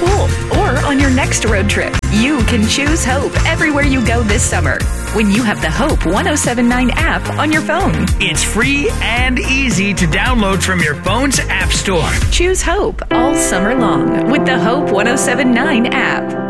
pool, or on your next road trip. You can choose Hope everywhere you go this summer when you have the Hope 1079 app on your phone. It's free and easy to download from your phone's app store. Choose Hope all summer long with the Hope 1079 app.